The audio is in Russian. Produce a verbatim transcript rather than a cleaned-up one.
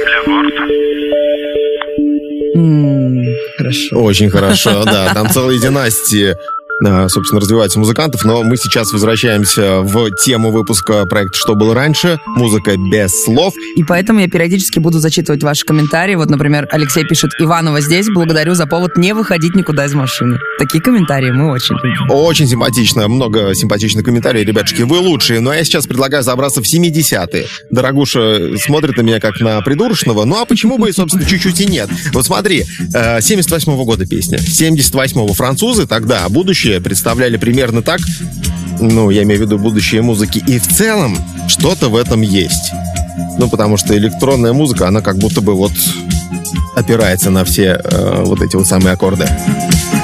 Mm, хорошо. Очень хорошо, да. Там целые династии, собственно, развиваются музыкантов, но мы сейчас возвращаемся в тему выпуска проекта «Что было раньше?» Музыка без слов. И поэтому я периодически буду зачитывать ваши комментарии. Вот, например, Алексей пишет: «Иванова здесь, благодарю за повод не выходить никуда из машины». Такие комментарии мы очень любим. Очень симпатично, много симпатичных комментариев, ребятушки, вы лучшие. Но я сейчас предлагаю забраться в семидесятые. Дорогуша смотрит на меня как на придурочного, ну а почему бы, собственно, чуть-чуть и нет. Вот смотри, семьдесят восьмого года песня. семьдесят восьмого французы тогда будущее представляли примерно так, ну, я имею в виду будущее музыки, и в целом что-то в этом есть. Ну, потому что электронная музыка, она как будто бы вот опирается на все э, вот эти вот самые аккорды.